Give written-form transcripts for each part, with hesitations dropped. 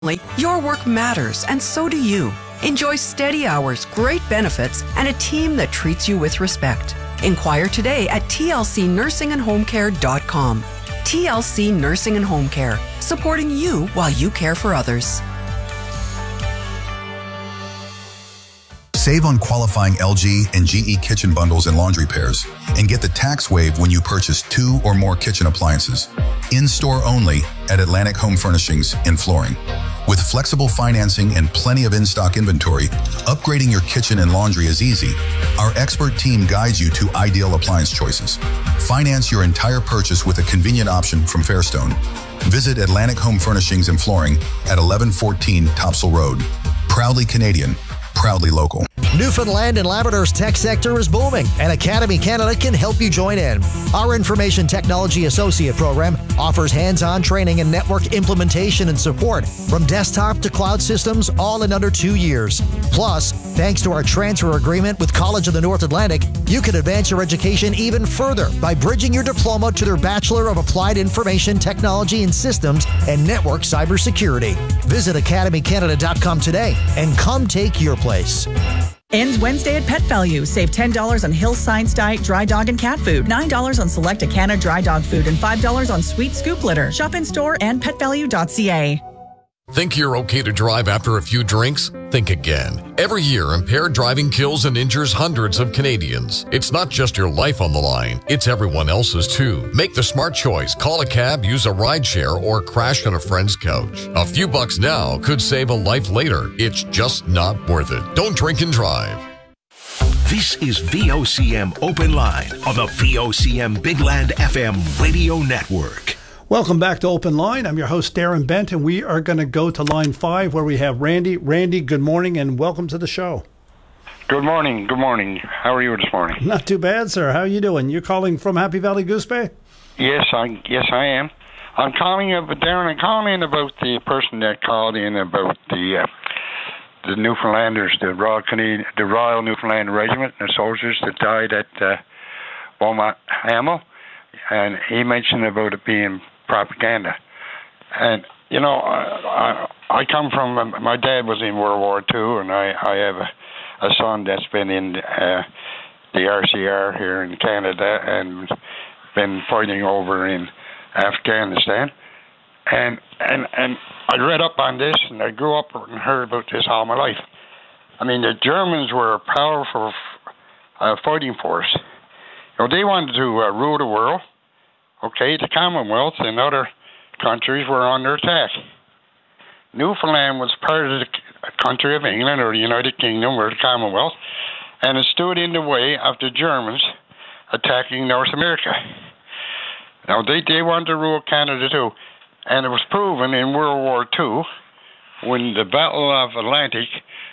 Your work matters, and so do you. Enjoy steady hours, great benefits, and a team that treats you with respect. Inquire today at tlcnursingandhomecare.com. TLC Nursing and Home Care, supporting you while you care for others. Save on qualifying LG and GE kitchen bundles and laundry pairs, and get the tax waive when you purchase 2 or more kitchen appliances. In-store only at Atlantic Home Furnishings in Flooring. With flexible financing and plenty of in-stock inventory, upgrading your kitchen and laundry is easy. Our expert team guides you to ideal appliance choices. Finance your entire purchase with a convenient option from Fairstone. Visit Atlantic Home Furnishings in Flooring at 1114 Topsail Road. Proudly Canadian, proudly local. Newfoundland and Labrador's tech sector is booming, and Academy Canada can help you join in. Our Information Technology Associate program offers hands-on training and network implementation and support from desktop to cloud systems, all in under 2 years. Plus, thanks to our transfer agreement with College of the North Atlantic, you can advance your education even further by bridging your diploma to their Bachelor of Applied Information Technology and Systems and Network Cybersecurity. Visit academycanada.com today and come take your place. Ends Wednesday at Pet Value. Save $10 on Hill Science Diet dry dog and cat food, $9 on select Acana dry dog food, and $5 on Sweet Scoop litter. Shop in store and petvalue.ca. Think you're okay to drive after a few drinks? Think again. Every year, impaired driving kills and injures hundreds of Canadians. It's not just your life on the line, it's everyone else's too. Make the smart choice. Call a cab, use a rideshare, or crash on a friend's couch. A few bucks now could save a life later. It's just not worth it. Don't drink and drive. This is VOCM Open Line on the VOCM Bigland FM radio network. Welcome back to Open Line. I'm your host, Darren Bent, and we are going to go to line 5 where we have Randy. Randy, good morning and welcome to the show. Good morning. Good morning. How are you this morning? Not too bad, sir. How are you doing? You're calling from Happy Valley Goose Bay? Yes, I am. I'm calling about the person that called in about the Newfoundlanders, the Royal Newfoundland Regiment, and the soldiers that died at Beaumont Hamel, and he mentioned about it being propaganda. And, you know, I come from, my dad was in World War II, and I have a son that's been in the RCR here in Canada and been fighting over in Afghanistan. And I read up on this, and I grew up and heard about this all my life. I mean, the Germans were a powerful fighting force. You know, they wanted to rule the world. Okay, the Commonwealth and other countries were under attack. Newfoundland was part of the country of England, or the United Kingdom, or the Commonwealth, and it stood in the way of the Germans attacking North America. Now, they wanted to rule Canada too, and it was proven in World War II, when the Battle of Atlantic,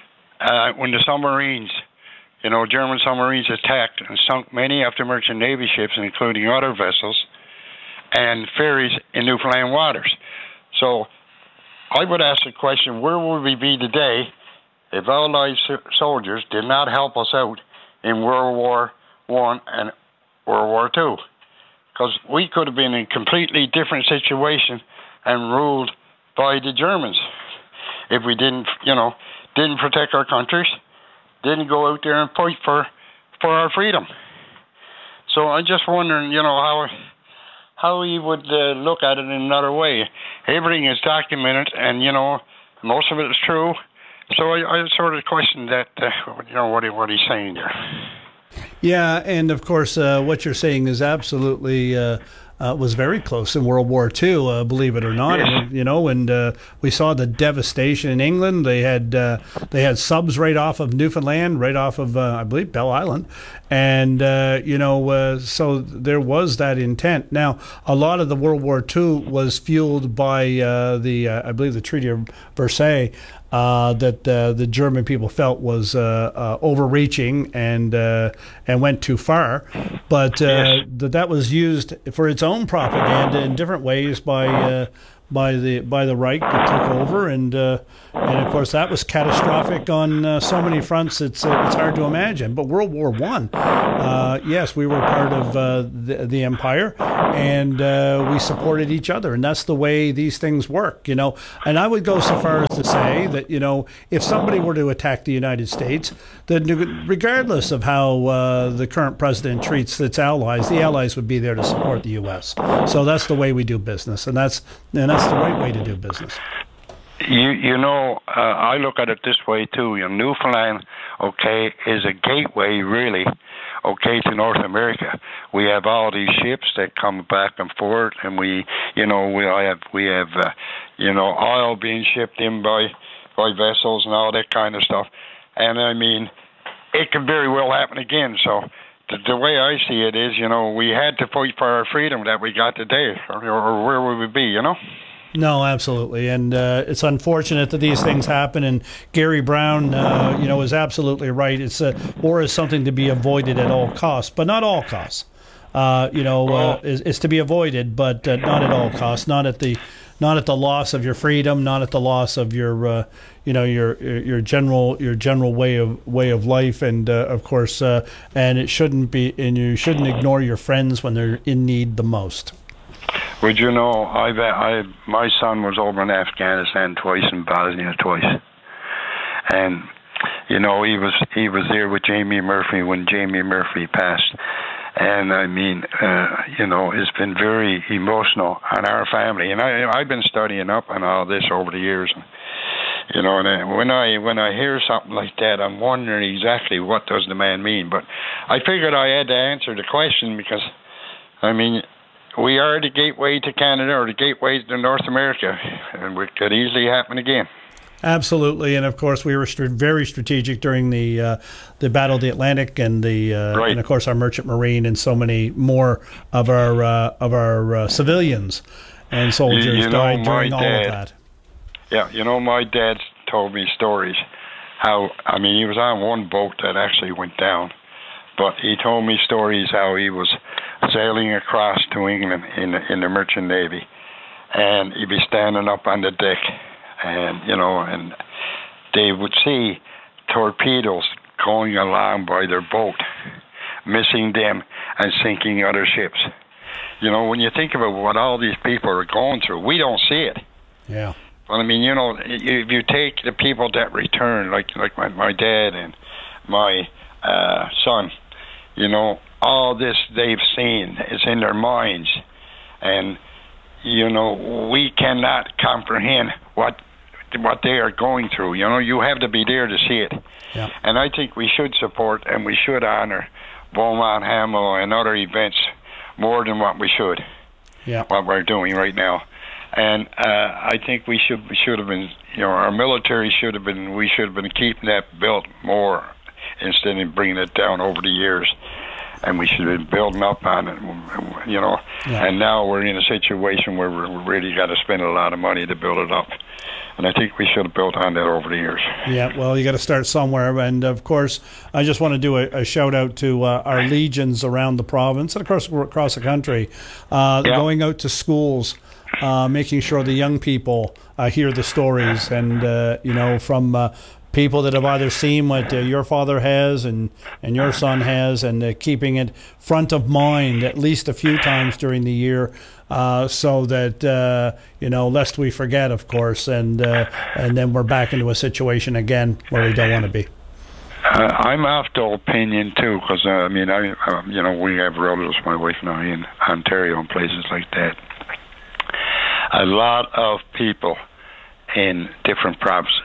when the submarines, German submarines attacked and sunk many of the merchant navy ships, including other vessels, and ferries in Newfoundland waters. So I would ask the question, where would we be today if Allied soldiers did not help us out in World War I and World War II? Because we could have been in a completely different situation and ruled by the Germans if we didn't protect our countries, didn't go out there and fight for our freedom. So I'm just wondering, how he would look at it in another way. Everything is documented, and, most of it is true. So I sort of questioned that, what he's saying there. Yeah, and of course, what you're saying is absolutely was very close in World War II, believe it or not. Yes. And we saw the devastation in England. They had subs right off of Newfoundland, right off of I believe Bell Island, and so there was that intent. Now, a lot of the World War II was fueled by I believe the Treaty of Versailles. That the German people felt was overreaching and went too far, but yes. that was used for its own propaganda in different ways by by the Reich that took over, and of course that was catastrophic on so many fronts. It's hard to imagine. But World War I, yes, we were part of the empire, and we supported each other, and that's the way these things work, you know. And I would go so far as to say that, you know, if somebody were to attack the United States, then regardless of how the current president treats its allies, the allies would be there to support the U.S. So that's the way we do business, and that's the right way to do business. You know, I look at it this way too. You know, Newfoundland, okay, is a gateway really, okay, to North America. We have all these ships that come back and forth, and we have oil being shipped in by vessels and all that kind of stuff. And I mean, it can very well happen again. So the way I see it is, you know, we had to fight for our freedom that we got today, or where would we be, you know? No, absolutely, and it's unfortunate that these things happen. And Gary Brown, is absolutely right. It's war is something to be avoided at all costs, but not all costs. Is to be avoided, but not at all costs. Not at the loss of your freedom, not at the loss of your general way of life, and of course, and it shouldn't be. And you shouldn't ignore your friends when they're in need the most. Would you know, my son was over in Afghanistan twice and Bosnia twice, and you know he was there with Jamie Murphy when Jamie Murphy passed, and I mean, it's been very emotional on our family, and I've been studying up on all this over the years, and, you know, and when I hear something like that, I'm wondering exactly what does the man mean, but I figured I had to answer the question because, I mean, we are the gateway to Canada or the gateway to North America, and it could easily happen again. Absolutely, and of course we were very strategic during the Battle of the Atlantic and right. And of course our Merchant Marine and so many more of our civilians and soldiers died during all of that. Yeah, you know, my dad told me stories. How, I mean, he was on one boat that actually went down, but he told me stories how he was sailing across to England in the Merchant Navy, and he'd be standing up on the deck, and you know, and they would see torpedoes going along by their boat, missing them and sinking other ships. You know, when you think about what all these people are going through, we don't see it. Yeah. But I mean, you know, if you take the people that return, like my dad and my son, you know, all this they've seen is in their minds, and you know, we cannot comprehend what they are going through. You know, you have to be there to see it. Yeah. And I think we should support and we should honor Beaumont Hamel and other events more than what we should. Yeah. What we're doing right now. And I think we should have been, you know, our military should have been keeping that built more instead of bringing it down over the years. And we should have been building up on it, you know. Yeah. And now we're in a situation where we really got to spend a lot of money to build it up. And I think we should have built on that over the years. Yeah, well, you got to start somewhere. And, of course, I just want to do a shout-out to our legions around the province and, of course, across the country, going out to schools, making sure the young people hear the stories and, you know, from people that have either seen what your father has and your son has, and keeping it front of mind at least a few times during the year, so that you know, lest we forget, of course, and then we're back into a situation again where we don't want to be. I'm of the opinion too, because I mean, you know, we have relatives, my wife and I, in Ontario and places like that. A lot of people in different provinces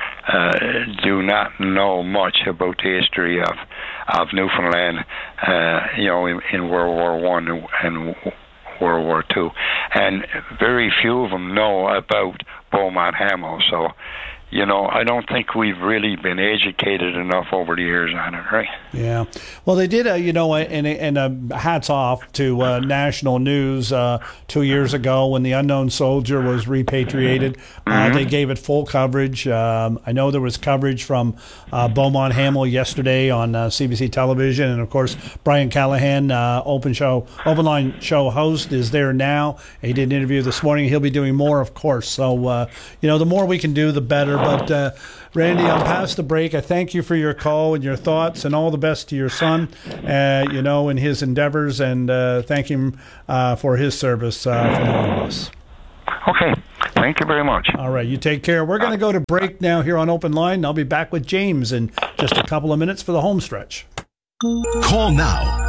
do not know much about the history of Newfoundland, you know, in World War I and World War II, and very few of them know about Beaumont Hamel. So, I don't think we've really been educated enough over the years on it, right? Yeah. Well, they did, and hats off to national news 2 years ago when the unknown soldier was repatriated. They gave it full coverage. I know there was coverage from Beaumont Hamel yesterday on CBC television, and of course Brian Callahan, Open Line show host, is there now. He did an interview this morning. He'll be doing more, of course. So the more we can do, the better. But Randy, I'm past the break. I thank you for your call and your thoughts, and all the best to your son, in his endeavors, and thank him for his service from all of us. Okay. Thank you very much. All right. You take care. We're going to go to break now here on Open Line. I'll be back with James in just a couple of minutes for the home stretch. Call now,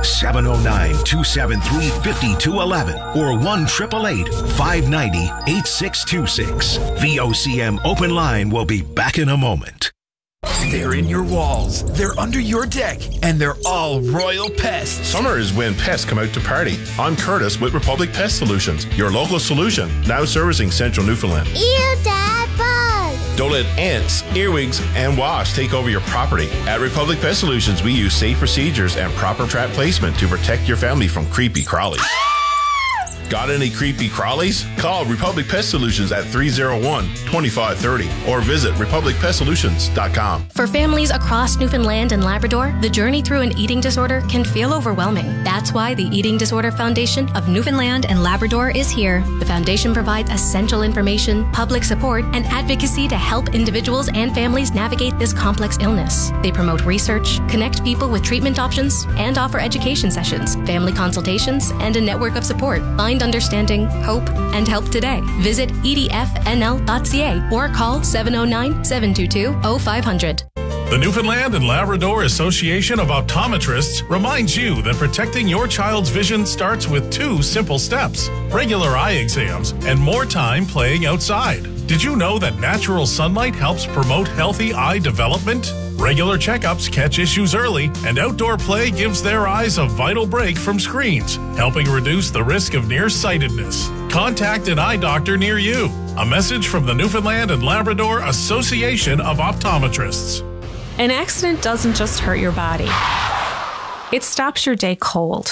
709-273-5211 or 1-888-590-8626. VOCM Open Line will be back in a moment. They're in your walls, they're under your deck, and they're all Royal Pests. Summer is when pests come out to party. I'm Curtis with Republic Pest Solutions, your local solution, now servicing central Newfoundland. Ew, Dad, bugs! Don't let ants, earwigs, and wasps take over your property. At Republic Pest Solutions, we use safe procedures and proper trap placement to protect your family from creepy crawlies. Got any creepy crawlies? Call Republic Pest Solutions at 301-2530 or visit republicpestsolutions.com. For families across Newfoundland and Labrador, the journey through an eating disorder can feel overwhelming. That's why the Eating Disorder Foundation of Newfoundland and Labrador is here. The foundation provides essential information, public support, and advocacy to help individuals and families navigate this complex illness. They promote research, connect people with treatment options, and offer education sessions, family consultations, and a network of support. Find understanding, hope, and help today. Visit edfnl.ca or call 709-722-0500. The Newfoundland and Labrador Association of Optometrists reminds you that protecting your child's vision starts with 2 simple steps: regular eye exams and more time playing outside. Did you know that natural sunlight helps promote healthy eye development? Regular checkups catch issues early, and outdoor play gives their eyes a vital break from screens, helping reduce the risk of nearsightedness. Contact an eye doctor near you. A message from the Newfoundland and Labrador Association of Optometrists. An accident doesn't just hurt your body. It stops your day cold.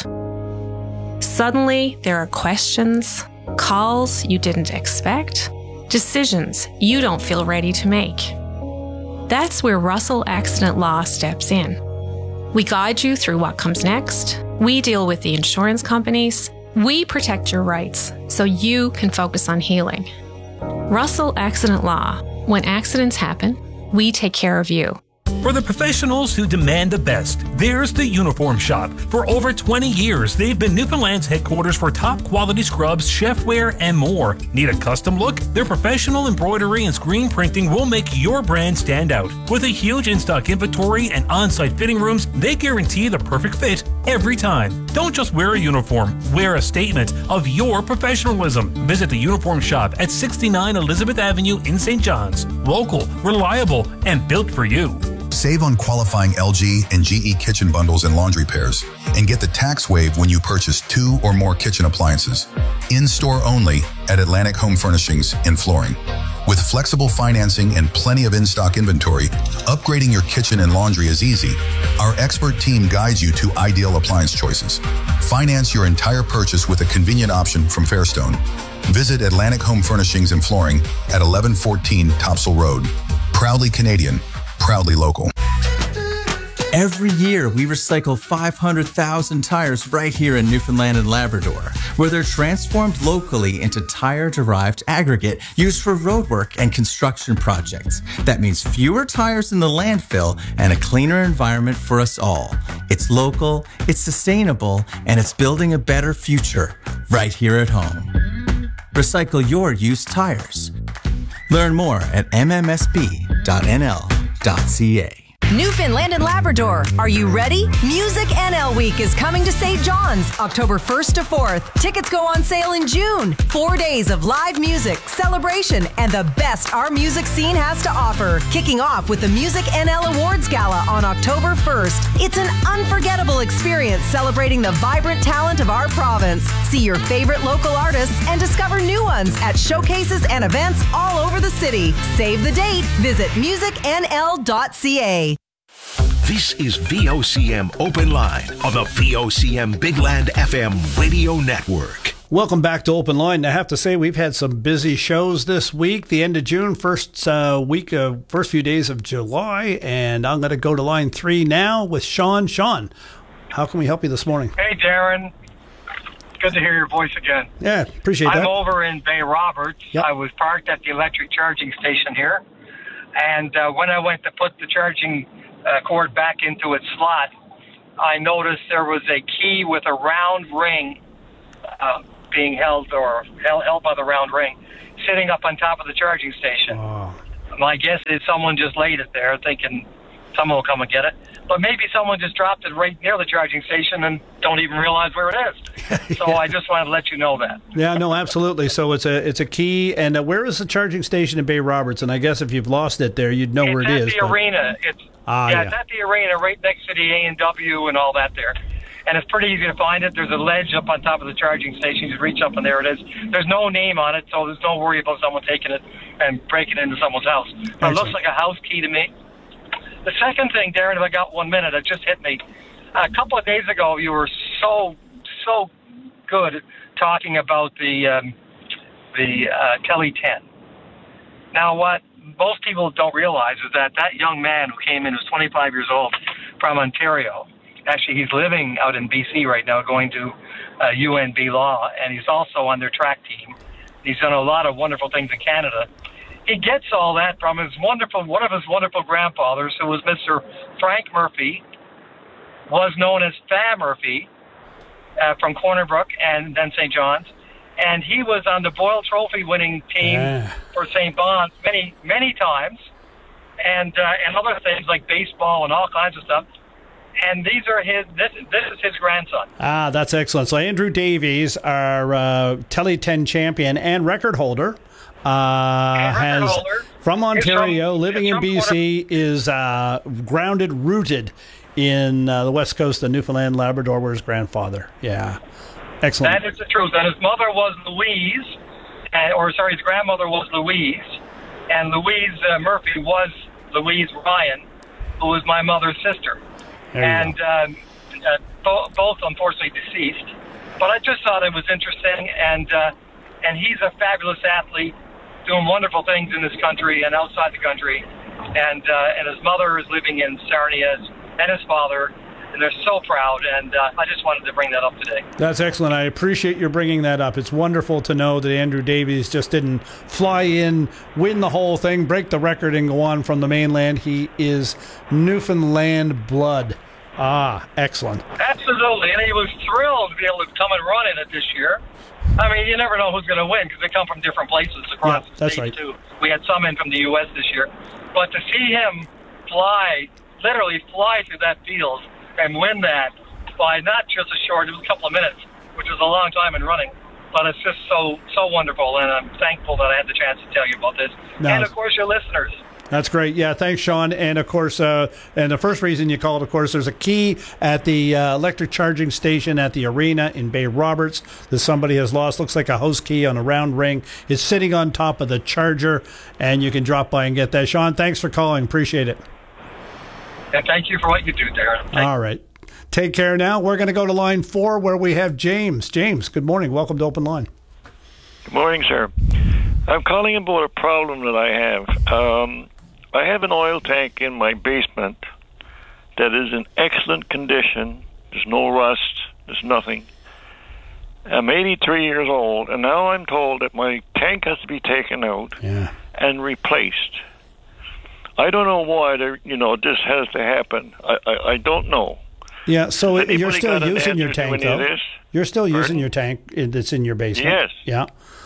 Suddenly, there are questions, calls you didn't expect, decisions you don't feel ready to make. That's where Russell Accident Law steps in. We guide you through what comes next. We deal with the insurance companies. We protect your rights so you can focus on healing. Russell Accident Law. When accidents happen, we take care of you. For the professionals who demand the best, there's the Uniform Shop. For over 20 years, they've been Newfoundland's headquarters for top quality scrubs, chefware, and more. Need a custom look? Their professional embroidery and screen printing will make your brand stand out. With a huge in-stock inventory and on-site fitting rooms, they guarantee the perfect fit every time. Don't just wear a uniform, wear a statement of your professionalism. Visit the Uniform Shop at 69 Elizabeth Avenue in St. John's. Local, reliable, and built for you. Save on qualifying LG and GE kitchen bundles and laundry pairs, and get the tax waive when you purchase 2 or more kitchen appliances. In-store only at Atlantic Home Furnishings in Flooring. With flexible financing and plenty of in-stock inventory, upgrading your kitchen and laundry is easy. Our expert team guides you to ideal appliance choices. Finance your entire purchase with a convenient option from Fairstone. Visit Atlantic Home Furnishings in Flooring at 1114 Topsail Road. Proudly Canadian, proudly local. Every year, we recycle 500,000 tires right here in Newfoundland and Labrador, where they're transformed locally into tire-derived aggregate used for roadwork and construction projects. That means fewer tires in the landfill and a cleaner environment for us all. It's local, it's sustainable, and it's building a better future right here at home. Recycle your used tires. Learn more at mmsb.nl.ca. Newfoundland and Labrador, are you ready? Music NL Week is coming to St. John's, October 1st to 4th. Tickets go on sale in June. 4 days of live music, celebration, and the best our music scene has to offer. Kicking off with the Music NL Awards Gala on October 1st. It's an unforgettable experience celebrating the vibrant talent of our province. See your favorite local artists and discover new ones at showcases and events all over the city. Save the date. Visit musicnl.ca. This is VOCM Open Line on the VOCM Big Land FM radio network. Welcome back to Open Line. I have to say we've had some busy shows this week. The end of June, first few days of July, and I'm going to go to line 3 now with Sean. Sean, how can we help you this morning? Hey, Darren. Good to hear your voice again. Yeah, appreciate that. I'm over in Bay Roberts. Yep. I was parked at the electric charging station here, and when I went to put the charging cord back into its slot, I noticed there was a key with a round ring being held by the round ring sitting up on top of the charging station. Oh. My guess is someone just laid it there thinking someone will come and get it. But maybe someone just dropped it right near the charging station and don't even realize where it is. So I just wanted to let you know that. Yeah, no, absolutely. So it's a key. And where is the charging station in Bay Roberts? And I guess if you've lost it there, you'd know where it is. It's at the arena. It's at the arena right next to the A&W and all that there. And it's pretty easy to find it. There's a ledge up on top of the charging station. You just reach up and there it is. There's no name on it, so there's no worry about someone taking it and breaking into someone's house. But it looks like a house key to me. The second thing, Darren, if I got 1 minute, it just hit me. A couple of days ago, you were so good at talking about the Tele 10. Now, what most people don't realize is that young man who came in was 25 years old from Ontario. Actually, he's living out in BC right now, going to UNB Law, and he's also on their track team. He's done a lot of wonderful things in Canada. He gets all that from one of his wonderful grandfathers, who was Mr. Frank Murphy, was known as Fa Murphy, from Corner Brook and then St. John's. And he was on the Boyle Trophy winning team for St. Bon's many, many times, and other things like baseball and all kinds of stuff. And these are this is his grandson. Ah, that's excellent. So Andrew Davies, our Tele 10 champion and record holder, from Ontario, living in BC, is rooted in the west coast of Newfoundland, Labrador, where his grandfather. Yeah, excellent. That is the truth. And his mother was Louise, his grandmother was Louise, and Louise Murphy was Louise Ryan, who was my mother's sister. And both unfortunately deceased. But I just thought it was interesting, and he's a fabulous athlete, doing wonderful things in this country and outside the country. And his mother is living in Sarnia, and his father, and they're so proud. And I just wanted to bring that up today. That's excellent. I appreciate you bringing that up. It's wonderful to know that Andrew Davies just didn't fly in, win the whole thing, break the record, and go on from the mainland. He is Newfoundland blood. Ah, excellent. Absolutely. And he was thrilled to be able to come and run in it this year. I mean, you never know who's going to win because they come from different places across the state, too. We had some in from the U.S. this year. But to see him literally fly through that field and win that by not just it was a couple of minutes, which is a long time in running. But it's just so wonderful, and I'm thankful that I had the chance to tell you about this. And, of course, your listeners. That's great. Yeah, thanks, Sean. And, of course, and the first reason you called, of course, there's a key at the electric charging station at the arena in Bay Roberts that somebody has lost. Looks like a house key on a round ring. It's sitting on top of the charger, and you can drop by and get that. Sean, thanks for calling. Appreciate it. And thank you for what you do, Darren. All right. Take care now. We're going to go to line 4 where we have James. James, good morning. Welcome to Open Line. Good morning, sir. I'm calling about a problem that I have. I have an oil tank in my basement that is in excellent condition. There's no rust. There's nothing. I'm 83 years old, and now I'm told that my tank has to be taken out and replaced. I don't know why this has to happen. I don't know. Yeah, so you're still using your tank, though. You're still using your tank that's in your basement. Yes. Yeah.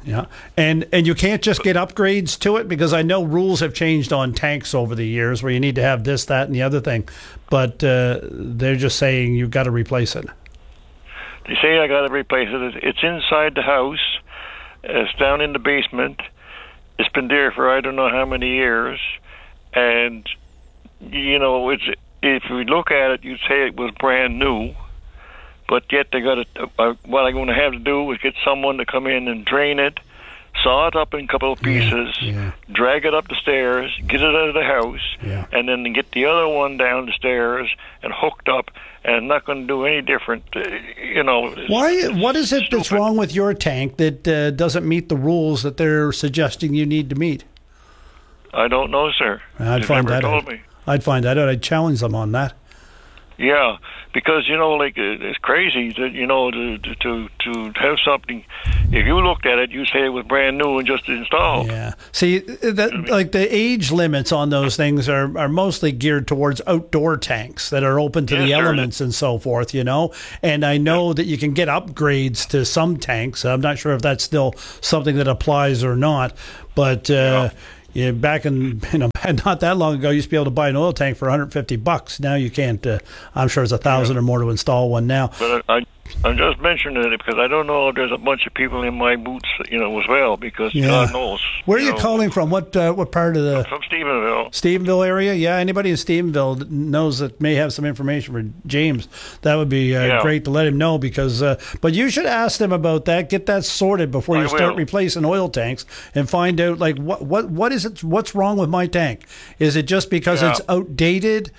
Yeah, and you can't just get upgrades to it, because I know rules have changed on tanks over the years where you need to have this, that, and the other thing, but they're just saying you've got to replace it. They say I got to replace it. It's inside the house. It's down in the basement. It's been there for I don't know how many years, and it's if we look at it, you'd say it was brand new. But yet they got to. What I'm going to have to do is get someone to come in and drain it, saw it up in a couple of pieces, drag it up the stairs, get it out of the house, and then get the other one down the stairs and hooked up. And I'm not going to do any different. Why? What is it that's wrong with your tank that doesn't meet the rules that they're suggesting you need to meet? I don't know, sir. I'd find that out. I'd find that out. I'd challenge them on that. Yeah, because it's crazy that to have something. If you looked at it, you say it was brand new and just installed. Yeah. See, like the age limits on those things are mostly geared towards outdoor tanks that are open to the elements and so forth. And I know that you can get upgrades to some tanks. I'm not sure if that's still something that applies or not, but. Yeah, back in not that long ago, you used to be able to buy an oil tank for $150. Now you can't. I'm sure it's $1,000 or more to install one now. But I'm just mentioning it because I don't know if there's a bunch of people in my boots, as well. Because God knows. Where are you calling from? What part of the? From Stephenville. Stephenville area. Yeah, anybody in Stephenville that knows that may have some information for James, that would be great to let him know. Because, but you should ask them about that. Get that sorted before you start replacing oil tanks, and find out what is it? What's wrong with my tank? Is it just because it's outdated?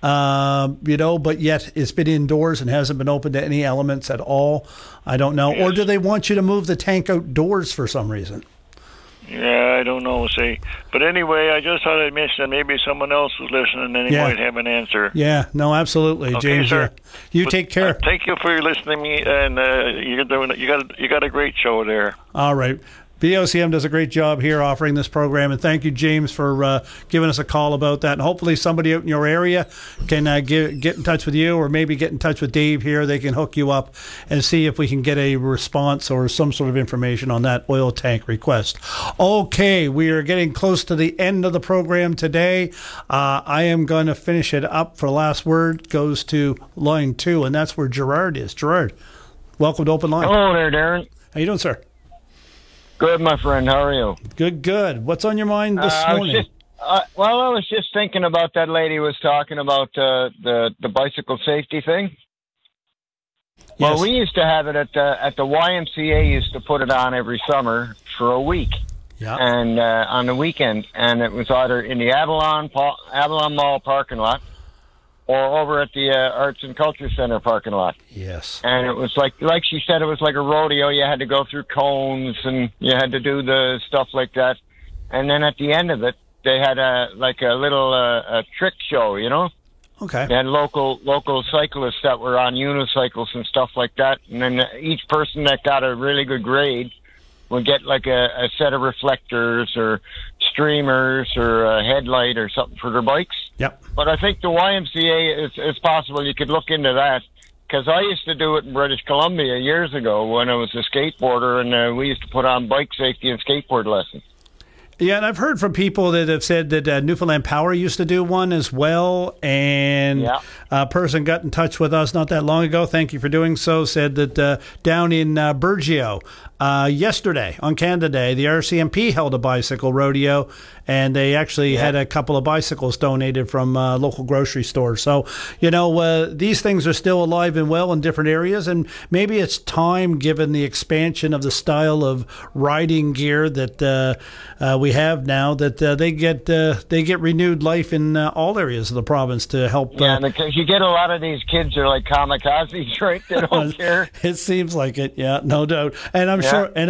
But yet it's been indoors and hasn't been open to any elements at all. I don't know. Yes. Or do they want you to move the tank outdoors for some reason? Yeah, I don't know. But anyway, I just thought I'd mention that maybe someone else was listening and they might have an answer. Yeah, no, absolutely, okay, James. Sir. You take care. Thank you for listening to me, and you got a great show there. All right. VOCM does a great job here offering this program, and thank you, James, for giving us a call about that. And hopefully somebody out in your area can get in touch with you, or maybe get in touch with Dave here. They can hook you up and see if we can get a response or some sort of information on that oil tank request. Okay, we are getting close to the end of the program today. I am going to finish it up. For last word goes to line 2, and that's where Gerard is. Gerard, welcome to Open Line. Hello there, Darren. How you doing, sir? Good, my friend. How are you? Good. What's on your mind this morning? I was just thinking about that lady was talking about the bicycle safety thing. Yes. Well, we used to have it at the YMCA. Used to put it on every summer for a week, and on the weekend, and it was either in the Avalon Mall parking lot, or over at the Arts and Culture Center parking lot. Yes. And it was like she said, it was like a rodeo. You had to go through cones, and you had to do the stuff like that. And then at the end of it, they had a little a trick show, Okay. They had local cyclists that were on unicycles and stuff like that. And then each person that got a really good grade would get like a set of reflectors or streamers or a headlight or something for their bikes. Yep. But I think the YMCA is possible. You could look into that, because I used to do it in British Columbia years ago when I was a skateboarder, and we used to put on bike safety and skateboard lessons. Yeah, and I've heard from people that have said that Newfoundland Power used to do one as well, and a person got in touch with us not that long ago, thank you for doing so, said that down in Burgeo, yesterday on Canada Day, the RCMP held a bicycle rodeo, and they actually had a couple of bicycles donated from local grocery stores. So, these things are still alive and well in different areas, and maybe it's time, given the expansion of the style of riding gear that we have now, that they get renewed life in all areas of the province to help. Yeah, because you get a lot of these kids are like kamikazes, right? They don't care. It seems like it, no doubt. And I'm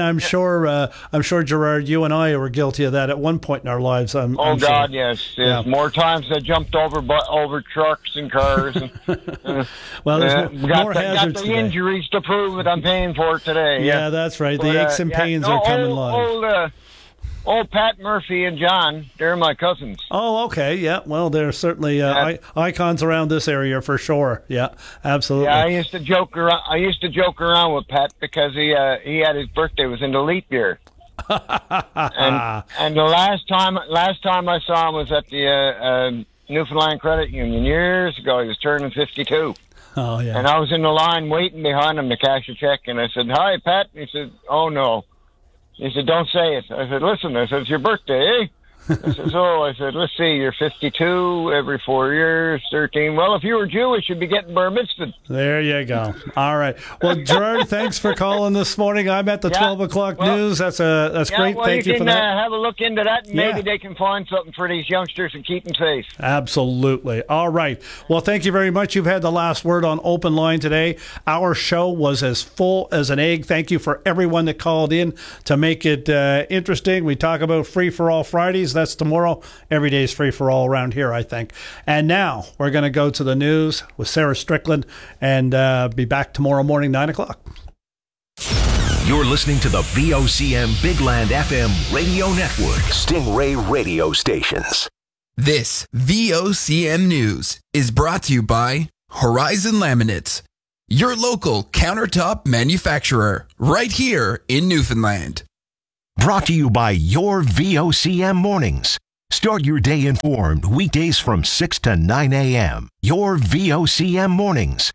sure, Gerard, you and I were guilty of that at one point in our lives. I'm God, sure. yes. Yeah. More times I jumped over trucks and cars. And, well, there's more hazards got the today. Injuries to prove it. I'm paying for it today. Yeah, that's right. The aches and pains are coming live. Old Pat Murphy and John, they're my cousins. Oh, okay. Yeah. Well, they're certainly icons around this area for sure. Yeah, absolutely. Yeah, I used to joke around with Pat because he had his birthday was in the leap year. and the last time I saw him was at the Newfoundland Credit Union years ago. He was turning 52. Oh, yeah. And I was in the line waiting behind him to cash a check, and I said, "Hi, Pat." And he said, "Oh, no." He said, "Don't say it." I said, "Listen," I said, "it's your birthday, eh?" I said, "Oh," I said, "let's see, you're 52, every 4 years, 13. Well, if you were Jewish, you'd be getting bar mitzvah." There you go. All right. Well, Gerard, thanks for calling this morning. I'm at the 12 o'clock news. That's great. Well, Thank you for that. Have a look into that, and maybe they can find something for these youngsters and keep them safe. Absolutely. All right. Well, thank you very much. You've had the last word on Open Line today. Our show was as full as an egg. Thank you for everyone that called in to make it interesting. We talk about Free for All Fridays. That's tomorrow. Every day is free for all around here, I think. And now we're going to go to the news with Sarah Strickland and be back tomorrow morning, 9 o'clock. You're listening to the VOCM Big Land FM radio network. Stingray radio stations. This VOCM News is brought to you by Horizon Laminates, your local countertop manufacturer right here in Newfoundland. Brought to you by your VOCM mornings. Start your day informed weekdays from 6 to 9 a.m. Your VOCM mornings.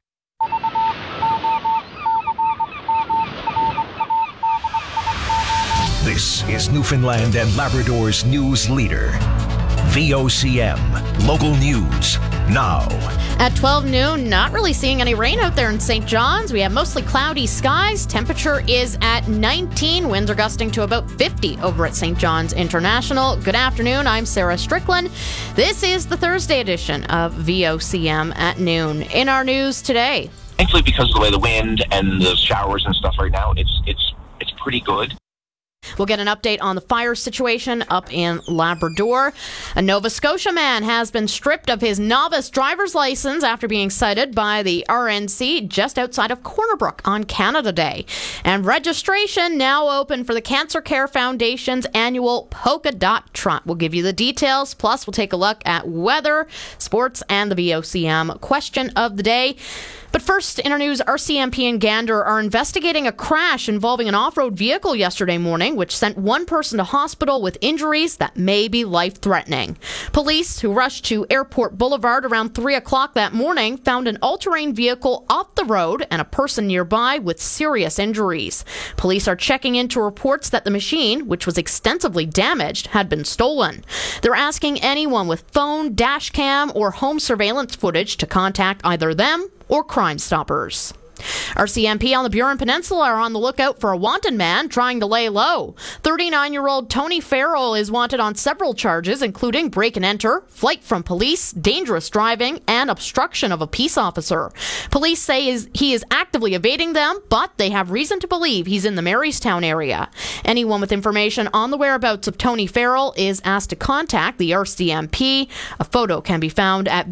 This is Newfoundland and Labrador's news leader. VOCM Local News now. At 12 noon, not really seeing any rain out there in St. John's. We have mostly cloudy skies. Temperature is at 19. Winds are gusting to about 50 over at St. John's International. Good afternoon. I'm Sarah Strickland. This is the Thursday edition of VOCM at noon. In our news today. Thankfully, because of the way the wind and the showers and stuff right now, it's pretty good. We'll get an update on the fire situation up in Labrador. A Nova Scotia man has been stripped of his novice driver's license after being cited by the RNC just outside of Corner Brook on Canada Day. And registration now open for the Cancer Care Foundation's annual Polka Dot Trot. We'll give you the details, plus we'll take a look at weather, sports, and the VOCM question of the day. But first, in our news, RCMP and Gander are investigating a crash involving an off-road vehicle yesterday morning, which sent one person to hospital with injuries that may be life-threatening. Police, who rushed to Airport Boulevard around 3 o'clock that morning, found an all-terrain vehicle off the road and a person nearby with serious injuries. Police are checking into reports that the machine, which was extensively damaged, had been stolen. They're asking anyone with phone, dash cam, or home surveillance footage to contact either them or Crime Stoppers. RCMP on the Burin Peninsula are on the lookout for a wanted man trying to lay low. 39-year-old Tony Farrell is wanted on several charges, including break and enter, flight from police, dangerous driving, and obstruction of a peace officer. Police say he is actively evading them, but they have reason to believe he's in the Marystown area. Anyone with information on the whereabouts of Tony Farrell is asked to contact the RCMP. A photo can be found at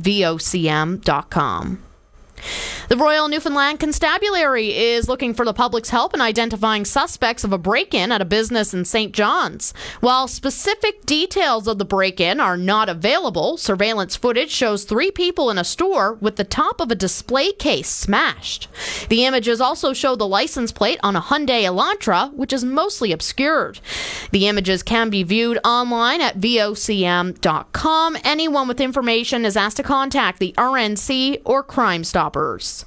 vocm.com. The Royal Newfoundland Constabulary is looking for the public's help in identifying suspects of a break-in at a business in St. John's. While specific details of the break-in are not available, surveillance footage shows 3 people in a store with the top of a display case smashed. The images also show the license plate on a Hyundai Elantra, which is mostly obscured. The images can be viewed online at vocm.com. Anyone with information is asked to contact the RNC or Crime Stoppers.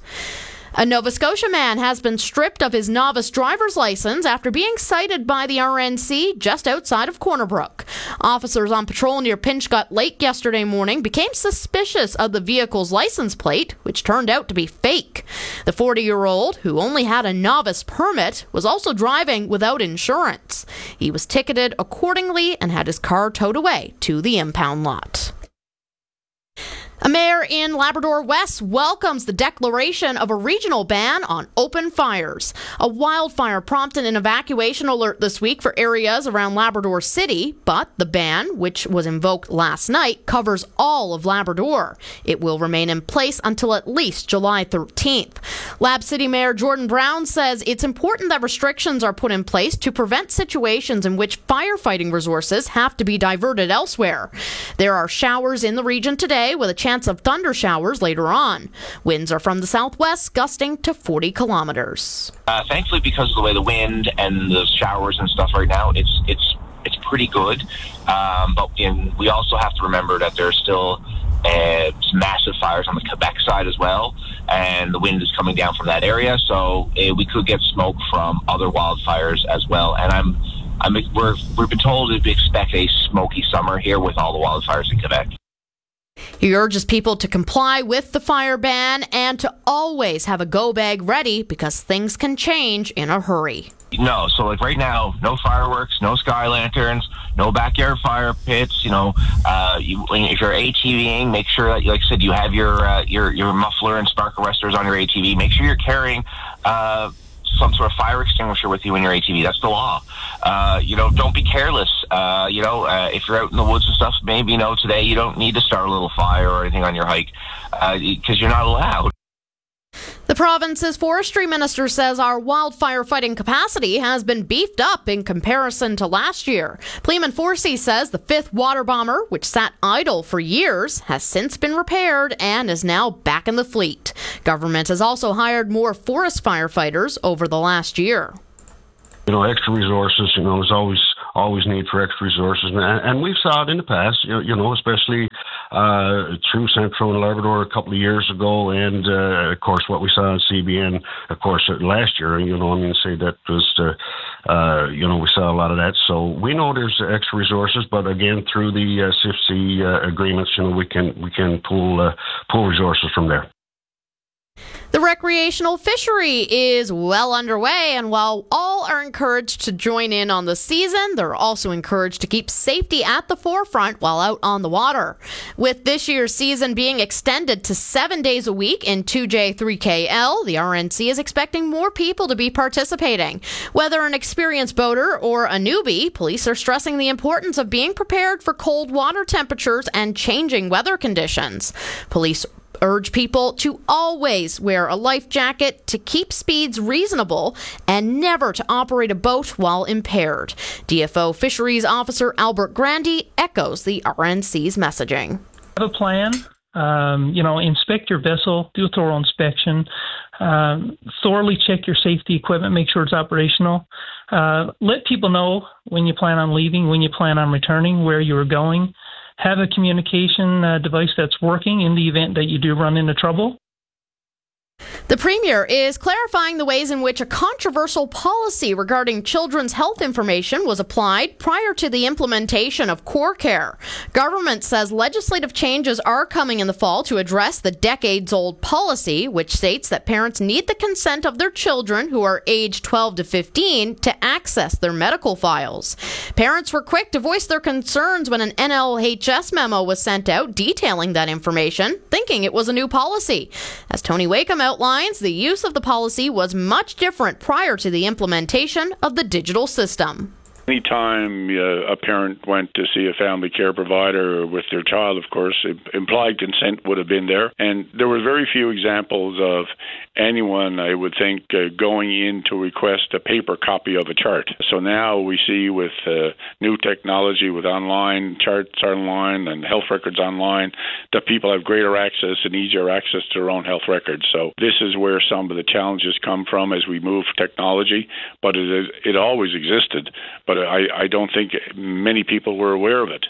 A Nova Scotia man has been stripped of his novice driver's license after being cited by the RNC just outside of Corner Brook. Officers on patrol near Pinchgut Lake yesterday morning became suspicious of the vehicle's license plate, which turned out to be fake. The 40-year-old, who only had a novice permit, was also driving without insurance. He was ticketed accordingly and had his car towed away to the impound lot. A mayor in Labrador West welcomes the declaration of a regional ban on open fires. A wildfire prompted an evacuation alert this week for areas around Labrador City, but the ban, which was invoked last night, covers all of Labrador. It will remain in place until at least July 13th. Lab City Mayor Jordan Brown says it's important that restrictions are put in place to prevent situations in which firefighting resources have to be diverted elsewhere. There are showers in the region today with a chance chance of thunder showers later on. Winds are from the southwest, gusting to 40 kilometers. Thankfully, because of the way the wind and the showers and stuff right now, it's pretty good. But we also have to remember that there's still some massive fires on the Quebec side as well, and the wind is coming down from that area, so we could get smoke from other wildfires as well. And we've been told to expect a smoky summer here with all the wildfires in Quebec. He urges people to comply with the fire ban and to always have a go bag ready because things can change in a hurry. No, so like right now, no fireworks, no sky lanterns, no backyard fire pits. If you're ATVing, make sure that, like I said, you have your muffler and spark arresters on your ATV. Make sure you're carrying some sort of fire extinguisher with you in your ATV. That's the law. Don't be careless. If you're out in the woods and stuff, maybe today you don't need to start a little fire or anything on your hike because you're not allowed. The province's forestry minister says our wildfire fighting capacity has been beefed up in comparison to last year. Pleeman Forsey says the 5th water bomber, which sat idle for years, has since been repaired and is now back in the fleet. Government has also hired more forest firefighters over the last year. Extra resources, there's always need for extra resources. And we've saw it in the past, especially through Central and Labrador a couple of years ago. And, of course, what we saw in CBN, of course, last year, that was, we saw a lot of that. So we know there's extra resources, but again, through the CFC agreements, we can pull resources from there. The recreational fishery is well underway, and while all are encouraged to join in on the season, they're also encouraged to keep safety at the forefront while out on the water. With this year's season being extended to 7 days a week in 2J3KL, the RNC is expecting more people to be participating. Whether an experienced boater or a newbie, police are stressing the importance of being prepared for cold water temperatures and changing weather conditions. Police urge people to always wear a life jacket, to keep speeds reasonable, and never to operate a boat while impaired. DFO Fisheries Officer Albert Grandy echoes the RNC's messaging. Have a plan. Inspect your vessel, do a thorough inspection, thoroughly check your safety equipment, make sure it's operational. Let people know when you plan on leaving, when you plan on returning, where you are going. Have a communication device that's working in the event that you do run into trouble. The Premier is clarifying the ways in which a controversial policy regarding children's health information was applied prior to the implementation of CoreCare. Government says legislative changes are coming in the fall to address the decades-old policy, which states that parents need the consent of their children who are aged 12 to 15 to access their medical files. Parents were quick to voice their concerns when an NLHS memo was sent out detailing that information, thinking it was a new policy. As Tony Wakeham outlines, the use of the policy was much different prior to the implementation of the digital system. Anytime a parent went to see a family care provider with their child, of course, implied consent would have been there. And there were very few examples of anyone, I would think, going in to request a paper copy of a chart. So now we see with new technology, with online charts online and health records online, that people have greater access and easier access to their own health records. So this is where some of the challenges come from as we move technology, but it always existed. But I don't think many people were aware of it.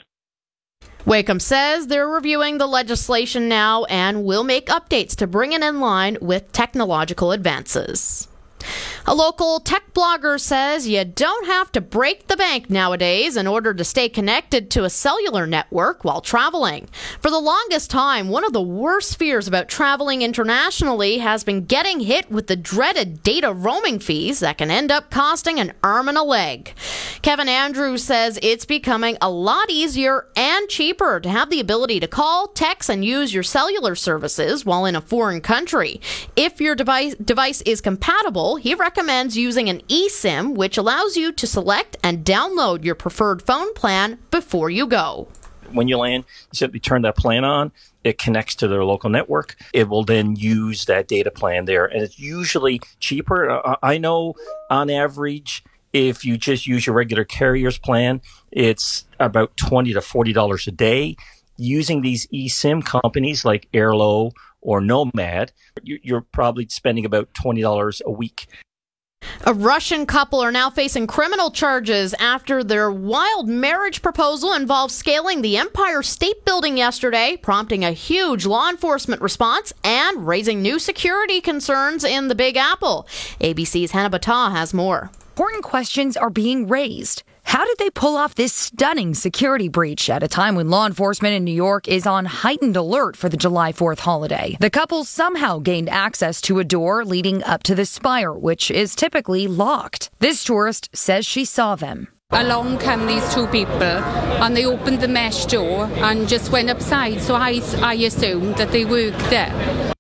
Wakeham says they're reviewing the legislation now and will make updates to bring it in line with technological advances. A local tech blogger says you don't have to break the bank nowadays in order to stay connected to a cellular network while traveling. For the longest time, one of the worst fears about traveling internationally has been getting hit with the dreaded data roaming fees that can end up costing an arm and a leg. Kevin Andrews says it's becoming a lot easier and cheaper to have the ability to call, text, and use your cellular services while in a foreign country. If your device is compatible, he recommends using an eSIM, which allows you to select and download your preferred phone plan before you go. When you land, you simply turn that plan on. It connects to their local network. It will then use that data plan there, and it's usually cheaper. I know on average, if you just use your regular carrier's plan, it's about $20 to $40 a day. using these eSIM companies like Airlo or Nomad, you're probably spending about $20 a week. A Russian couple are now facing criminal charges after their wild marriage proposal involved scaling the Empire State Building yesterday, prompting a huge law enforcement response and raising new security concerns in the Big Apple. ABC's Hannah Battah has more. Important questions are being raised. How did they pull off this stunning security breach at a time when law enforcement in New York is on heightened alert for the July 4th holiday? The couple somehow gained access to a door leading up to the spire, which is typically locked. This tourist says she saw them. Along came these two people and they opened the mesh door and just went upside, so I assumed that they worked there.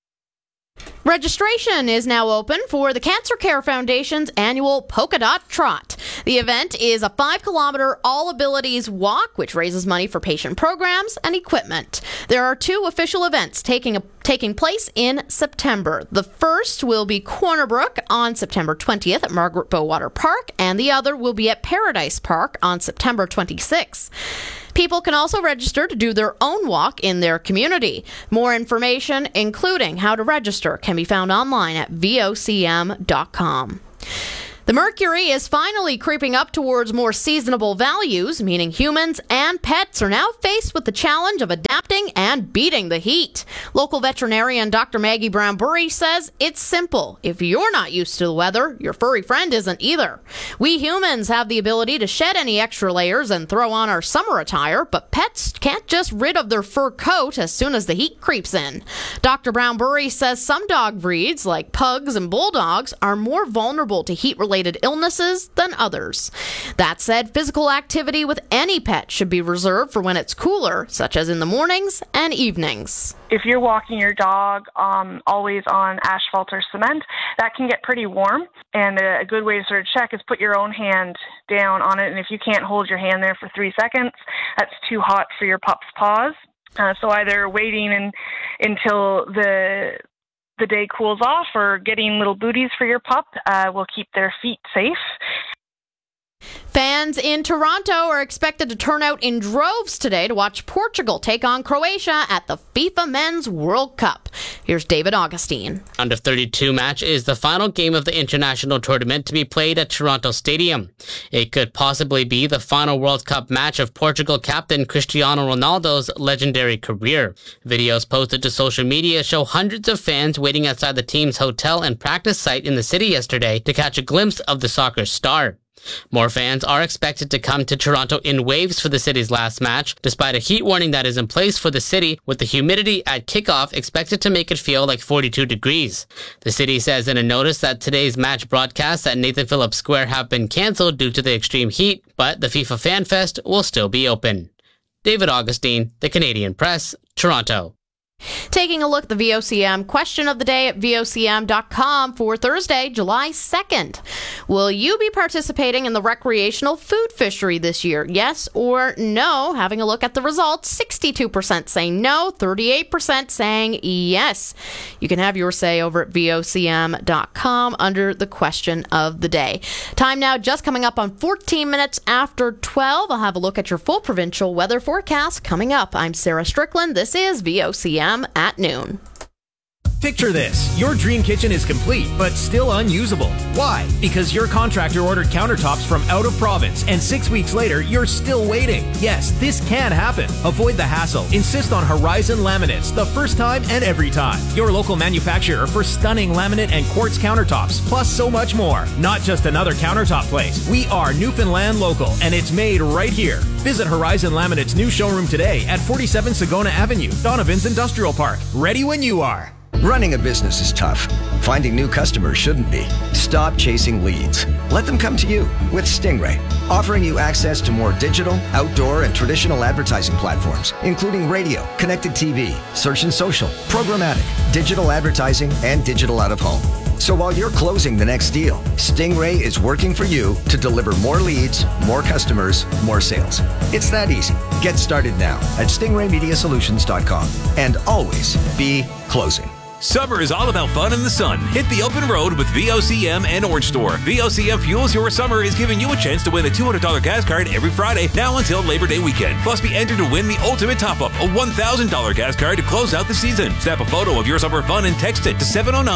Registration is now open for the Cancer Care Foundation's annual Polka Dot Trot. The event is a 5-kilometer all-abilities walk, which raises money for patient programs and equipment. There are 2 official events taking place in September. The first will be Corner Brook on September 20th at Margaret Bowater Park, and the other will be at Paradise Park on September 26th. People can also register to do their own walk in their community. More information, including how to register, can be found online at vocm.com. The mercury is finally creeping up towards more seasonable values, meaning humans and pets are now faced with the challenge of adapting and beating the heat. Local veterinarian Dr. Maggie Brown-Burry says it's simple. If you're not used to the weather, your furry friend isn't either. We humans have the ability to shed any extra layers and throw on our summer attire, but pets can't just rid of their fur coat as soon as the heat creeps in. Dr. Brown-Burry says some dog breeds, like pugs and bulldogs, are more vulnerable to heat-related illnesses than others. That said, physical activity with any pet should be reserved for when it's cooler, such as in the mornings and evenings. If you're walking your dog always on asphalt or cement, that can get pretty warm. And a good way to sort of check is put your own hand down on it. And if you can't hold your hand there for 3 seconds, that's too hot for your pup's paws. So either waiting until the day cools off or getting little booties for your pup will keep their feet safe. Fans in Toronto are expected to turn out in droves today to watch Portugal take on Croatia at the FIFA Men's World Cup. Here's David Augustine. Under 32 match is the final game of the international tournament to be played at Toronto Stadium. It could possibly be the final World Cup match of Portugal captain Cristiano Ronaldo's legendary career. Videos posted to social media show hundreds of fans waiting outside the team's hotel and practice site in the city yesterday to catch a glimpse of the soccer star. More fans are expected to come to Toronto in waves for the city's last match, despite a heat warning that is in place for the city, with the humidity at kickoff expected to make it feel like 42 degrees. The city says in a notice that today's match broadcasts at Nathan Phillips Square have been cancelled due to the extreme heat, but the FIFA Fan Fest will still be open. David Augustine, The Canadian Press, Toronto. Taking a look at the VOCM question of the day at vocm.com for Thursday, July 2nd. Will you be participating in the recreational food fishery this year? Yes or no? Having a look at the results, 62% saying no, 38% saying yes. You can have your say over at vocm.com under the question of the day. Time now just coming up on 14 minutes after 12. I'll have a look at your full provincial weather forecast coming up. I'm Sarah Strickland. This is VOCM at noon. Picture this. Your dream kitchen is complete, but still unusable. Why? Because your contractor ordered countertops from out of province, and 6 weeks later, you're still waiting. Yes, this can happen. Avoid the hassle. Insist on Horizon Laminates, the first time and every time. Your local manufacturer for stunning laminate and quartz countertops, plus so much more. Not just another countertop place. We are Newfoundland local, and it's made right here. Visit Horizon Laminate's new showroom today at 47 Sagona Avenue, Donovan's Industrial Park. Ready when you are. Running a business is tough. Finding new customers shouldn't be. Stop chasing leads. Let them come to you with Stingray, offering you access to more digital, outdoor, and traditional advertising platforms, including radio, connected TV, search and social, programmatic, digital advertising, and digital out-of-home. So while you're closing the next deal, Stingray is working for you to deliver more leads, more customers, more sales. It's that easy. Get started now at stingraymediasolutions.com and always be closing. Summer is all about fun in the sun. Hit the open road with VOCM and Orange Store. VOCM Fuels Your Summer is giving you a chance to win a $200 gas card every Friday, now until Labor Day weekend. Plus, be entered to win the ultimate top-up, a $1,000 gas card to close out the season. Snap a photo of your summer fun and text it to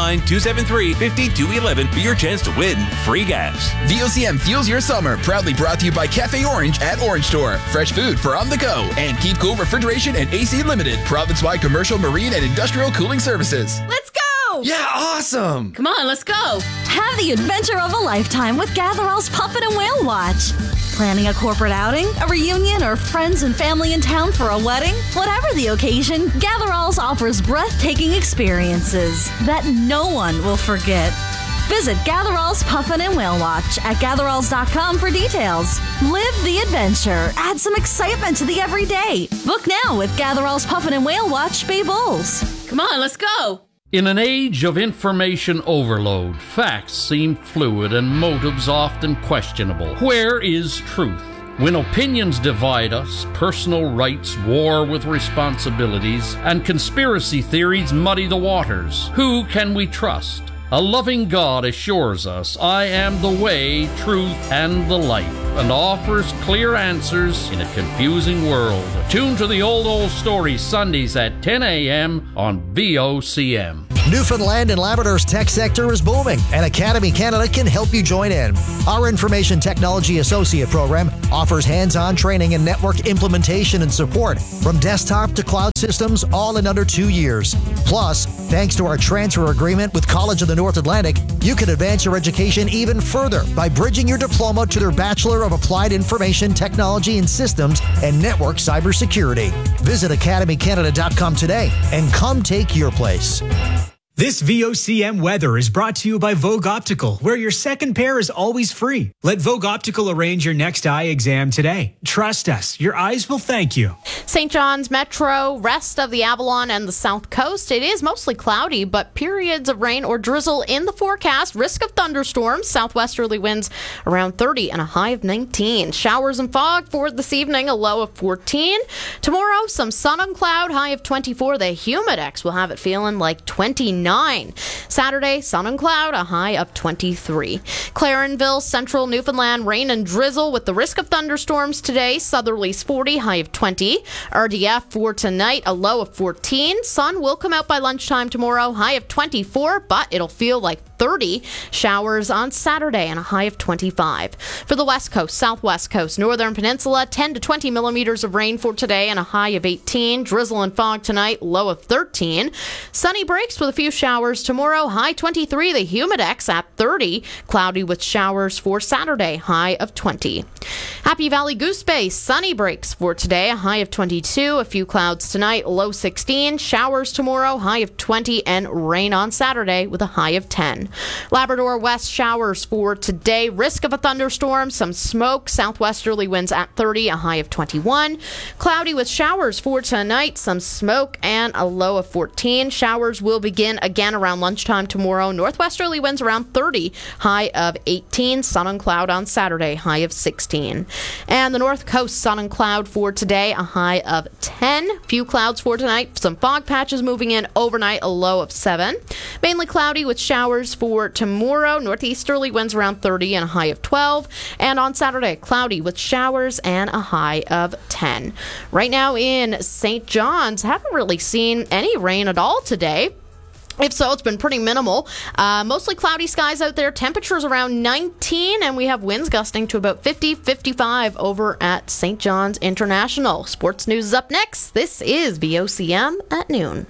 709-273-5211 for your chance to win free gas. VOCM Fuels Your Summer, proudly brought to you by Cafe Orange at Orange Store. Fresh food for on the go. And Keep Cool Refrigeration and AC Limited, province-wide commercial, marine, and industrial cooling services. Let's go! Yeah, awesome! Come on, let's go! Have the adventure of a lifetime with Gatherall's Puffin and Whale Watch. Planning a corporate outing, a reunion, or friends and family in town for a wedding? Whatever the occasion, Gatherall's offers breathtaking experiences that no one will forget. Visit Gatherall's Puffin and Whale Watch at gatheralls.com for details. Live the adventure. Add some excitement to the everyday. Book now with Gatherall's Puffin and Whale Watch Bay Bulls. Come on, let's go. In an age of information overload, facts seem fluid and motives often questionable. Where is truth? When opinions divide us, personal rights war with responsibilities, and conspiracy theories muddy the waters, who can we trust? A loving God assures us, I am the way, truth, and the life, and offers clear answers in a confusing world. Tune to the Old Story Sundays at 10 a.m. on VOCM. Newfoundland and Labrador's tech sector is booming, and Academy Canada can help you join in. Our Information Technology Associate program offers hands-on training in network implementation and support, from desktop to cloud systems, all in under 2 years. Plus, thanks to our transfer agreement with College of the North Atlantic, you can advance your education even further by bridging your diploma to their Bachelor of Applied Information Technology and Systems and Network Cybersecurity. Visit academycanada.com today and come take your place. This VOCM weather is brought to you by Vogue Optical, where your second pair is always free. Let Vogue Optical arrange your next eye exam today. Trust us, your eyes will thank you. St. John's Metro, rest of the Avalon and the South Coast. It is mostly cloudy, but periods of rain or drizzle in the forecast. Risk of thunderstorms, southwesterly winds around 30 and a high of 19. Showers and fog for this evening, a low of 14. Tomorrow, some sun and cloud, high of 24. The Humidex will have it feeling like 29. Saturday, sun and cloud, a high of 23. Clarenville, central Newfoundland, rain and drizzle with the risk of thunderstorms today. Southerlies 40, high of 20. RDF for tonight, a low of 14. Sun will come out by lunchtime tomorrow, high of 24, but it'll feel like 30. Showers on Saturday and a high of 25. For the West Coast, Southwest Coast, Northern Peninsula, 10 to 20 millimeters of rain for today and a high of 18. Drizzle and fog tonight, low of 13. Sunny breaks with a few showers tomorrow, high 23. The Humidex at 30. Cloudy with showers for Saturday, high of 20. Happy Valley Goose Bay, sunny breaks for today, a high of 22. A few clouds tonight, low 16. Showers tomorrow, high of 20. And rain on Saturday with a high of 10. Labrador West, showers for today. Risk of a thunderstorm, some smoke. Southwesterly winds at 30, a high of 21. Cloudy with showers for tonight, some smoke, and a low of 14. Showers will begin again around lunchtime tomorrow. Northwesterly winds around 30, high of 18. Sun and cloud on Saturday, high of 16. And the North Coast, sun and cloud for today, a high of 10. Few clouds for tonight. Some fog patches moving in overnight, a low of 7. Mainly cloudy with showers for tomorrow. Northeasterly winds around 30 and a high of 12. And on Saturday, cloudy with showers and a high of 10. Right now in St. John's, haven't really seen any rain at all today. If so, it's been pretty minimal. Mostly cloudy skies out there. Temperatures around 19, and we have winds gusting to about 50, 55 over at St. John's International. Sports news is up next. This is VOCM at noon.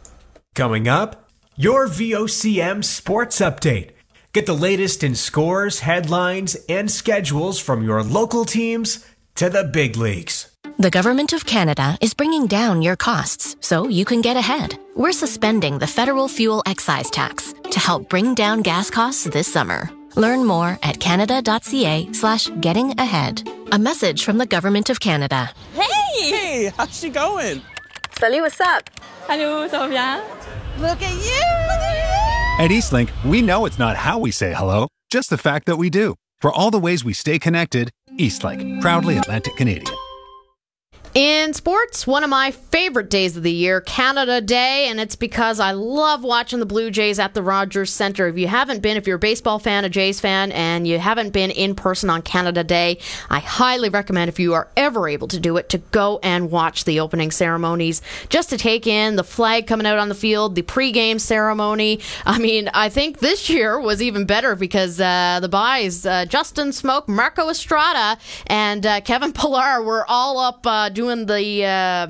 Coming up, your VOCM Sports Update. Get the latest in scores, headlines, and schedules from your local teams to the big leagues. The Government of Canada is bringing down your costs so you can get ahead. We're suspending the federal fuel excise tax to help bring down gas costs this summer. Learn more at canada.ca/gettingahead. A message from the Government of Canada. Hey! How's she going? Salut, what's up? Hello, ça va bien? Look at you! At Eastlink, we know it's not how we say hello, just the fact that we do. For all the ways we stay connected, Eastlink, proudly Atlantic Canadian. In sports, one of my favorite days of the year, Canada Day, and it's because I love watching the Blue Jays at the Rogers Centre. If you're a baseball fan, a Jays fan, and you haven't been in person on Canada Day, I highly recommend, if you are ever able to do it, to go and watch the opening ceremonies, just to take in the flag coming out on the field, the pregame ceremony. I mean, I think this year was even better because the guys, Justin Smoke, Marco Estrada, and Kevin Pillar were all up doing the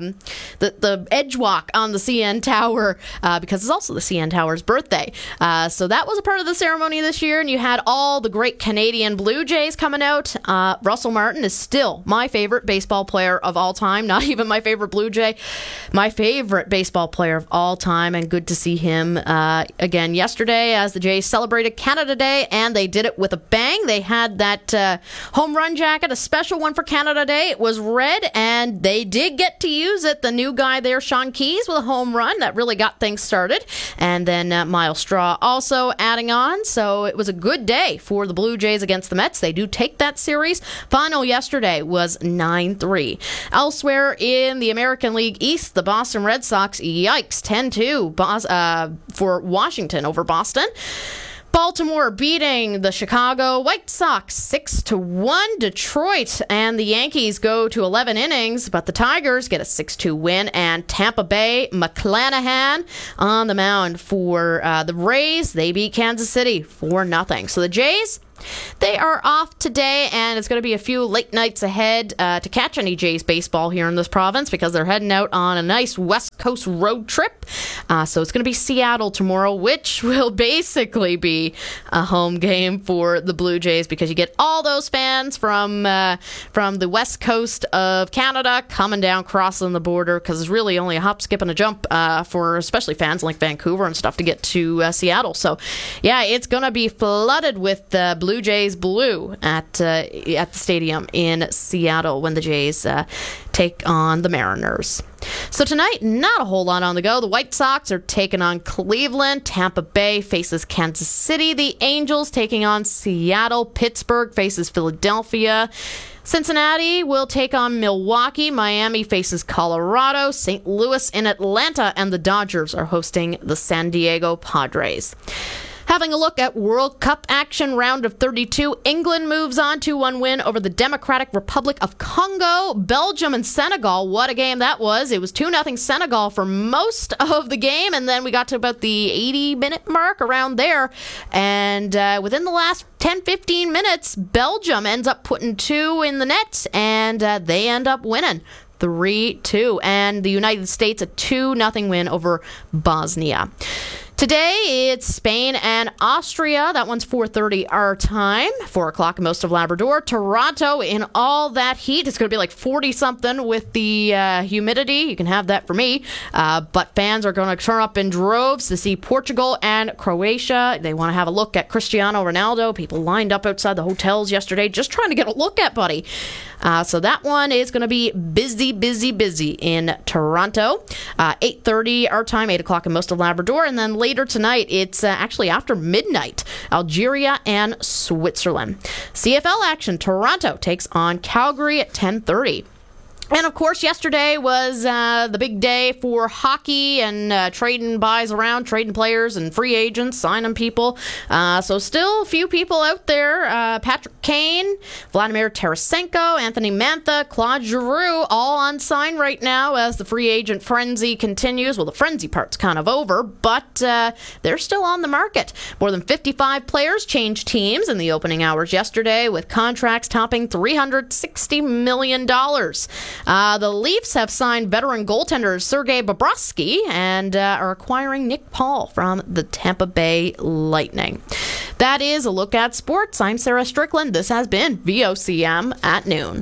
edge walk on the CN Tower because it's also the CN Tower's birthday. So that was a part of the ceremony this year, and you had all the great Canadian Blue Jays coming out. Russell Martin is still my favorite baseball player of all time, not even my favorite Blue Jay, my favorite baseball player of all time, and good to see him again yesterday as the Jays celebrated Canada Day, and they did it with a bang. They had that home run jacket, a special one for Canada Day. It was red, and they did get to use it. The new guy there, Sean Keys, with a home run that really got things started. And then Miles Straw also adding on. So it was a good day for the Blue Jays against the Mets. They do take that series. Final yesterday was 9-3. Elsewhere in the American League East, the Boston Red Sox, yikes, 10-2 for Washington over Boston. Baltimore beating the Chicago White Sox 6-1. Detroit and the Yankees go to 11 innings, but the Tigers get a 6-2 win. And Tampa Bay, McClanahan on the mound for the Rays. They beat Kansas City 4-0. So the Jays, they are off today, and it's going to be a few late nights ahead to catch any Jays baseball here in this province because they're heading out on a nice West Coast road trip. So it's going to be Seattle tomorrow, which will basically be a home game for the Blue Jays because you get all those fans from the West Coast of Canada coming down, crossing the border, because it's really only a hop, skip, and a jump for especially fans like Vancouver and stuff to get to Seattle. So, yeah, it's going to be flooded with Blue Jays blue at the stadium in Seattle when the Jays take on the Mariners. So tonight, not a whole lot on the go. The White Sox are taking on Cleveland. Tampa Bay faces Kansas City. The Angels taking on Seattle. Pittsburgh faces Philadelphia. Cincinnati will take on Milwaukee. Miami faces Colorado. St. Louis in Atlanta. And the Dodgers are hosting the San Diego Padres. Having a look at World Cup action, round of 32. England moves on to 1 win over the Democratic Republic of Congo. Belgium and Senegal, what a game that was. It was 2-0 Senegal for most of the game, and then we got to about the 80-minute mark around there. And within the last 10-15 minutes, Belgium ends up putting 2 in the net, and they end up winning 3-2. And the United States, a 2-0 win over Bosnia. Today, it's Spain and Austria. That one's 4:30 our time. 4 o'clock most of Labrador. Toronto in all that heat. It's going to be like 40-something with the humidity. You can have that for me. But fans are going to turn up in droves to see Portugal and Croatia. They want to have a look at Cristiano Ronaldo. People lined up outside the hotels yesterday just trying to get a look at Buddy. So that one is going to be busy in Toronto. 8:30 our time, 8 o'clock in most of Labrador. And then later tonight, it's actually after midnight, Algeria and Switzerland. CFL action, Toronto takes on Calgary at 10:30. And, of course, yesterday was the big day for hockey and trading buys around, trading players and free agents, signing people. So still a few people out there. Patrick Kane, Vladimir Tarasenko, Anthony Mantha, Claude Giroux, all on sign right now as the free agent frenzy continues. Well, the frenzy part's kind of over, but they're still on the market. More than 55 players changed teams in the opening hours yesterday, with contracts topping $360 million. The Leafs have signed veteran goaltender Sergei Bobrovsky and are acquiring Nick Paul from the Tampa Bay Lightning. That is a look at sports. I'm Sarah Strickland. This has been VOCM at noon.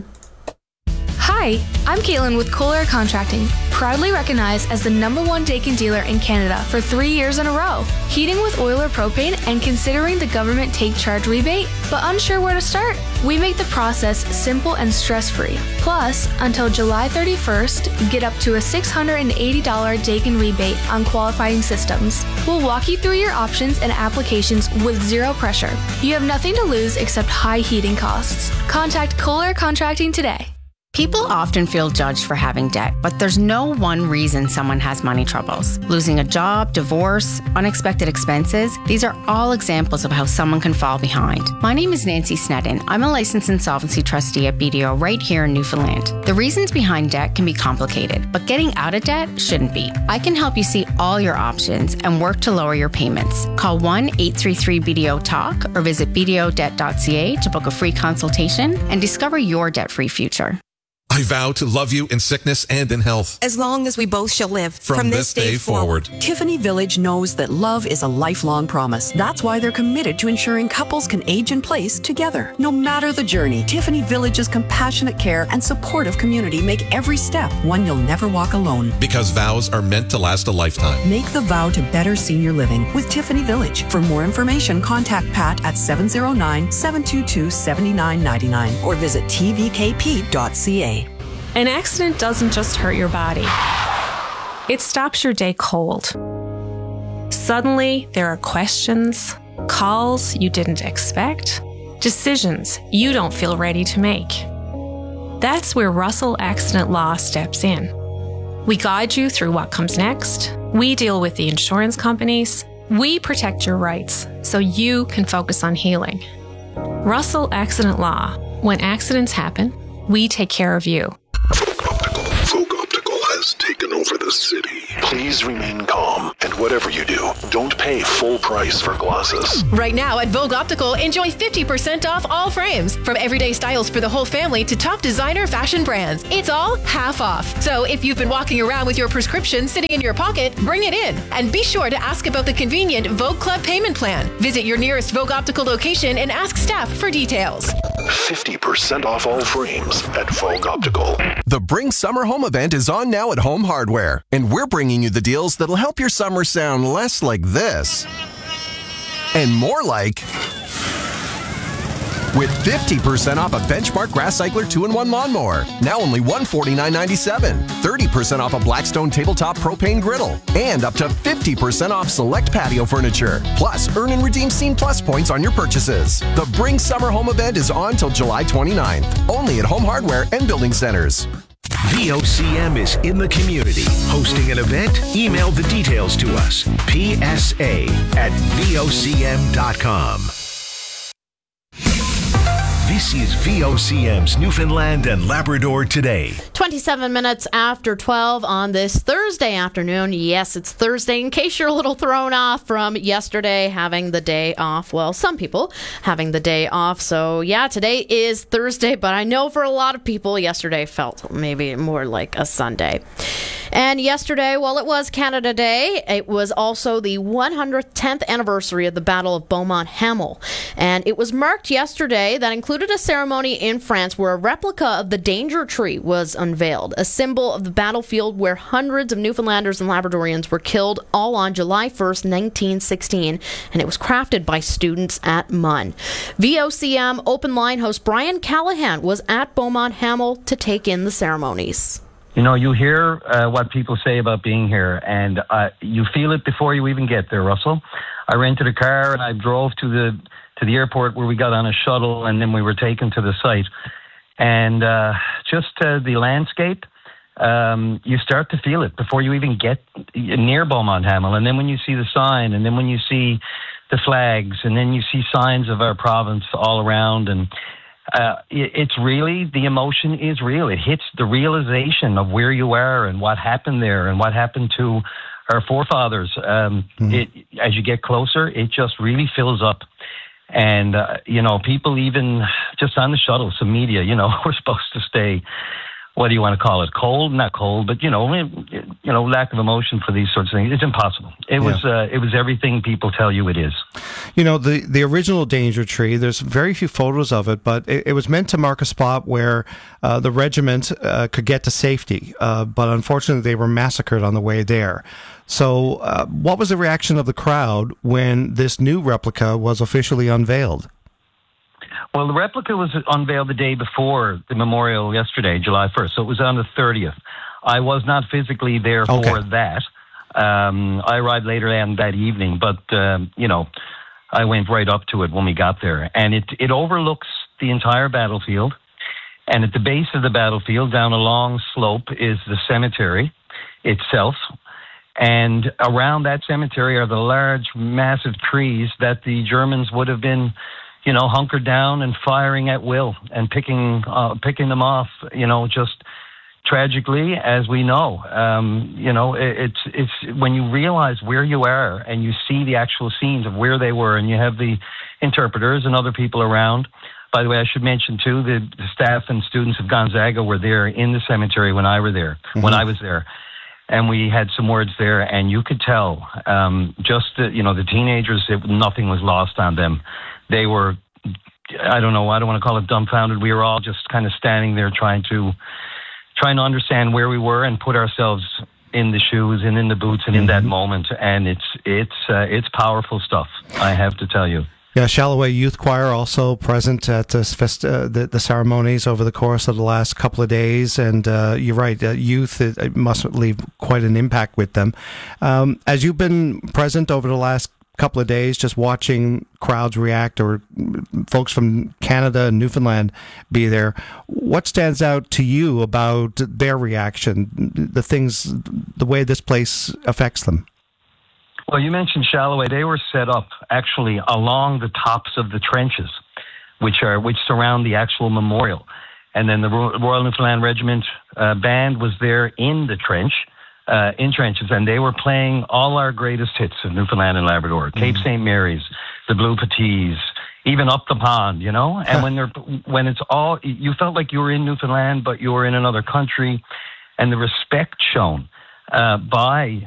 Hi, I'm Caitlin with Kohler Contracting, proudly recognized as the #1 Daikin dealer in Canada for 3 years in a row. Heating with oil or propane and considering the government take charge rebate, but unsure where to start? We make the process simple and stress-free. Plus, until July 31st, get up to a $680 Daikin rebate on qualifying systems. We'll walk you through your options and applications with zero pressure. You have nothing to lose except high heating costs. Contact Kohler Contracting today. People often feel judged for having debt, but there's no one reason someone has money troubles. Losing a job, divorce, unexpected expenses, these are all examples of how someone can fall behind. My name is Nancy Sneddon. I'm a licensed insolvency trustee at BDO right here in Newfoundland. The reasons behind debt can be complicated, but getting out of debt shouldn't be. I can help you see all your options and work to lower your payments. Call 1-833-BDO-TALK or visit bdodebt.ca to book a free consultation and discover your debt-free future. I vow to love you in sickness and in health, as long as we both shall live. From this day forward. Tiffany Village knows that love is a lifelong promise. That's why they're committed to ensuring couples can age in place together. No matter the journey, Tiffany Village's compassionate care and supportive community make every step one you'll never walk alone. Because vows are meant to last a lifetime. Make the vow to better senior living with Tiffany Village. For more information, contact Pat at 709-722-7999 or visit tvkp.ca. An accident doesn't just hurt your body. It stops your day cold. Suddenly, there are questions, calls you didn't expect, decisions you don't feel ready to make. That's where Russell Accident Law steps in. We guide you through what comes next. We deal with the insurance companies. We protect your rights so you can focus on healing. Russell Accident Law. When accidents happen, we take care of you. Vogue Optical has taken over the city. Please remain calm, and whatever you do, don't pay full price for glasses. Right now at Vogue Optical, enjoy 50% off all frames. From everyday styles for the whole family to top designer fashion brands. It's all half off. So if you've been walking around with your prescription sitting in your pocket, bring it in. And be sure to ask about the convenient Vogue Club payment plan. Visit your nearest Vogue Optical location and ask staff for details. 50% off all frames at Vogue Optical. The Bring Summer Home event is on now at Home Hardware, and we're bringing you the deals that'll help your summer sound less like this and more like, with 50% off a Benchmark Grass Cycler 2-in-1 lawnmower, now only $149.97, 30% off a Blackstone tabletop propane griddle, and up to 50% off select patio furniture. Plus, earn and redeem Scene Plus points on your purchases. The Bring Summer Home event is on till July 29th, only at Home Hardware and Building Centers. VOCM is in the community. Hosting an event? Email the details to us. PSA@VOCM.com. This is VOCM's Newfoundland and Labrador Today. 27 minutes after 12 on this Thursday afternoon. Yes, it's Thursday, in case you're a little thrown off from yesterday having the day off. Well, some people having the day off. So, yeah, today is Thursday, but I know for a lot of people, yesterday felt maybe more like a Sunday. And yesterday, well, it was Canada Day. It was also the 110th anniversary of the Battle of Beaumont Hamel. And it was marked yesterday. That included a ceremony in France where a replica of the Danger Tree was unveiled, a symbol of the battlefield where hundreds of Newfoundlanders and Labradorians were killed, all on July 1st, 1916. And it was crafted by students at MUN. VOCM Open Line host Brian Callahan was at Beaumont Hamel to take in the ceremonies. You know, you hear what people say about being here, and you feel it before you even get there, Russell. I rented a car and I drove to the airport where we got on a shuttle, and then we were taken to the site. And just the landscape, you start to feel it before you even get near Beaumont Hamel. And then when you see the sign, and then when you see the flags, and then you see signs of our province all around, and it's really, the emotion is real. It hits the realization of where you are and what happened there and what happened to our forefathers. As you get closer, it just really fills up. And, people even just on the shuttle, some media, we're supposed to stay, what do you want to call it? Cold? Not cold, but, lack of emotion for these sorts of things. It's impossible. It was everything people tell you it is. The original Danger Tree, there's very few photos of it, but it was meant to mark a spot where the regiment could get to safety. But unfortunately, they were massacred on the way there. So what was the reaction of the crowd when this new replica was officially unveiled? Well, the replica was unveiled the day before the memorial yesterday, July 1st. So it was on the 30th. I was not physically there for that. I arrived later that evening, but, I went right up to it when we got there. And it overlooks the entire battlefield. And at the base of the battlefield, down a long slope, is the cemetery itself. And around that cemetery are the large, massive trees that the Germans would have been, hunkered down and firing at will and picking them off, just tragically, as we know. It's when you realize where you are and you see the actual scenes of where they were, and you have the interpreters and other people around. By the way, I should mention too, the staff and students of Gonzaga were there in the cemetery when I was there. And we had some words there, and you could tell, the teenagers, nothing was lost on them. They were, I don't want to call it dumbfounded. We were all just kind of standing there trying to understand where we were and put ourselves in the shoes and in the boots and in that moment. And it's powerful stuff, I have to tell you. Yeah, Shalloway Youth Choir also present at the ceremonies over the course of the last couple of days. And you're right, youth, it must leave quite an impact with them. As you've been present over the last couple of days, just watching crowds react, or folks from Canada and Newfoundland be there, what stands out to you about their reaction, the way this place affects them? Well, you mentioned Shalloway. They were set up actually along the tops of the trenches, which surround the actual memorial. And then the Royal Newfoundland Regiment band was there in the trenches, and they were playing all our greatest hits of Newfoundland and Labrador, Cape St. Mary's, the Blue Petits, even Up the Pond, And when it's all, you felt like you were in Newfoundland, but you were in another country, and the respect shown by